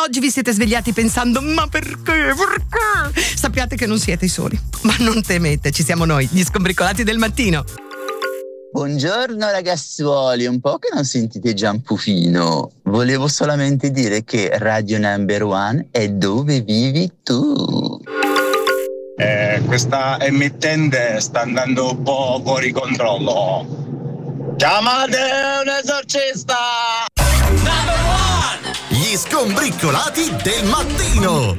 oggi vi siete svegliati pensando ma perché? Sappiate che non siete i soli, ma non temete, ci siamo noi, gli skombricolati del mattino. Buongiorno ragazzuoli, un po' che non sentite Giampufino. Volevo solamente dire che Radio Number One è dove vivi tu. Questa emittente sta andando un po' fuori controllo. Chiamate un esorcista! Gli skombricolati del mattino.